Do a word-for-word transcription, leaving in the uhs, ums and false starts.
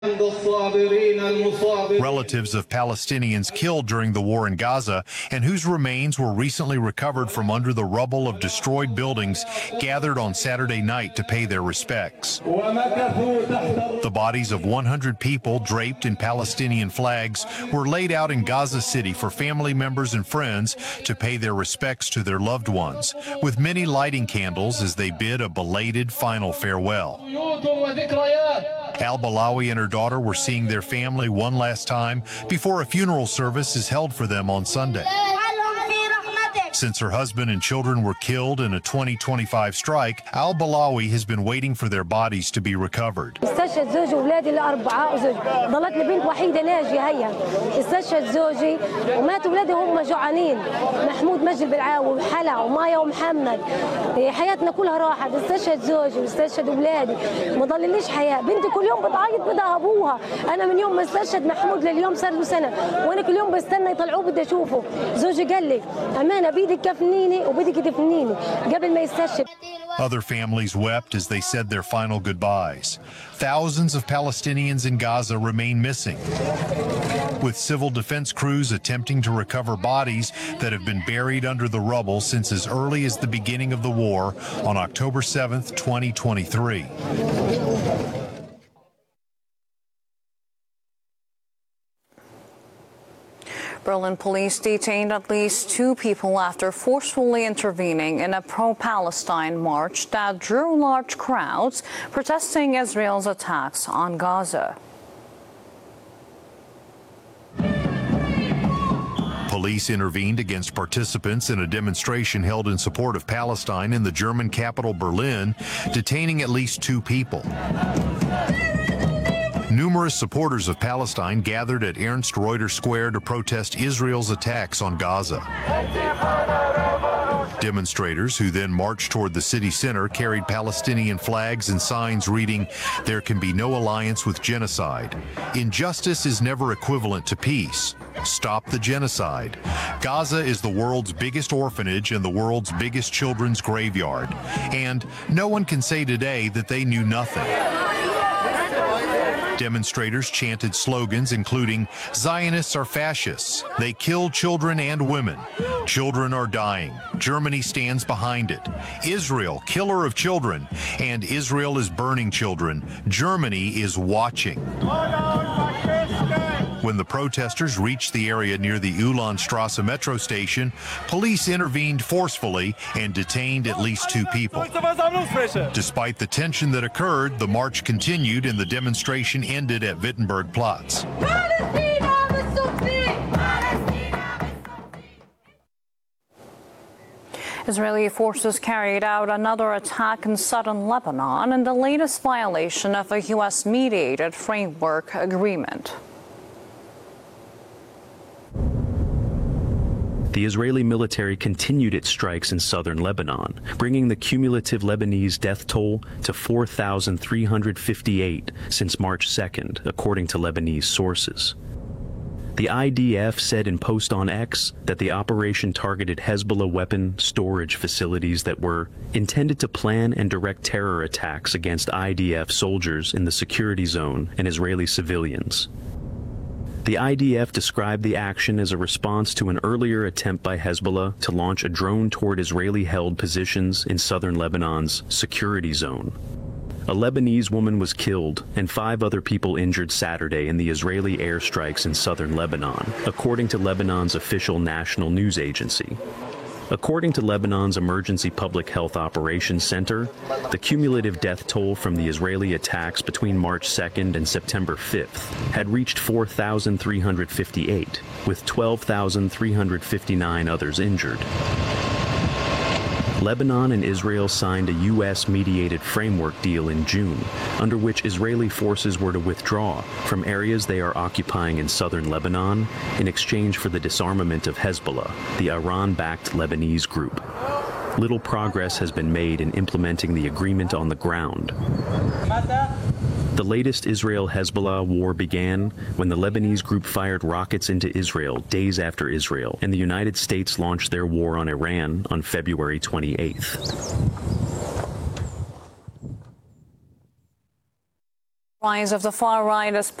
Relatives of Palestinians killed during the war in Gaza and whose remains were recently recovered from under the rubble of destroyed buildings gathered on Saturday night to pay their respects. The bodies of one hundred people draped in Palestinian flags were laid out in Gaza City for family members and friends to pay their respects to their loved ones, with many lighting candles as they bid a belated final farewell. Al-Balawi and her daughter were seeing their family one last time before a funeral service is held for them on Sunday. Since her husband and children were killed in a twenty twenty-five strike, Al-Balawi has been waiting for their bodies to be recovered. استشهد زوجي واولادي الاربعه وزوجي ضلتني بنت وحيده ناجيه هيا استشهد زوجي ومات اولادي هم جوعانين محمود مجد بالعاوي وحلا ومايا ومحمد حياتنا كلها راحت استشهد زوجي واستشهد اولادي ما ضلليش حياه بنتي كل يوم بتعيط بدها ابوها انا من يوم ما استشهد محمود لليوم صار له سنه وانا كل يوم بستنى يطلعوه بدي اشوفه زوجي قال لي امانه بيدك كفنيني وبيدك تفنيني قبل ما يستشهد. Other families wept as they said their final goodbyes. Thousands of Palestinians in Gaza remain missing, with civil defense crews attempting to recover bodies that have been buried under the rubble since as early as the beginning of the war on October seventh, twenty twenty-three. Berlin police detained at least two people after forcefully intervening in a pro-Palestine march that drew large crowds protesting Israel's attacks on Gaza. Police intervened against participants in a demonstration held in support of Palestine in the German capital Berlin, detaining at least two people. Numerous supporters of Palestine gathered at Ernst Reuter Square to protest Israel's attacks on Gaza. Demonstrators, who then marched toward the city center, carried Palestinian flags and signs reading, "There can be no alliance with genocide. Injustice is never equivalent to peace. Stop the genocide. Gaza is the world's biggest orphanage and the world's biggest children's graveyard. And no one can say today that they knew nothing." Demonstrators chanted slogans including, "Zionists are fascists. They kill children and women. Children are dying. Germany stands behind it. Israel, killer of children. And Israel is burning children. Germany is watching." When the protesters reached the area near the Ulanstrasse metro station, police intervened forcefully and detained at least two people. Despite the tension that occurred, the march continued and the demonstration ended at Wittenberg Platz. Israeli forces carried out another attack in southern Lebanon in the latest violation of a U S mediated framework agreement. The Israeli military continued its strikes in southern Lebanon, bringing the cumulative Lebanese death toll to four thousand three hundred fifty-eight since March second, according to Lebanese sources. The I D F said in post on X that the operation targeted Hezbollah weapon storage facilities that were intended to plan and direct terror attacks against I D F soldiers in the security zone and Israeli civilians. The I D F described the action as a response to an earlier attempt by Hezbollah to launch a drone toward Israeli-held positions in southern Lebanon's security zone. A Lebanese woman was killed and five other people injured Saturday in the Israeli airstrikes in southern Lebanon, according to Lebanon's official national news agency. According to Lebanon's Emergency Public Health Operations Center, the cumulative death toll from the Israeli attacks between March second and September fifth had reached four thousand three hundred fifty-eight, with twelve thousand three hundred fifty-nine others injured. Lebanon and Israel signed a U S-mediated framework deal in June, under which Israeli forces were to withdraw from areas they are occupying in southern Lebanon in exchange for the disarmament of Hezbollah, the Iran-backed Lebanese group. Little progress has been made in implementing the agreement on the ground. The latest Israel-Hezbollah war began when the Lebanese group fired rockets into Israel days after Israel, and the United States launched their war on Iran on February twenty-eighth. Rise of the far right is